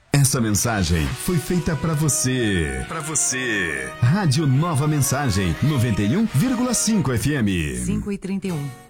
Essa mensagem foi feita para você. Para você. Rádio Nova Mensagem 91,5 FM. 5h31.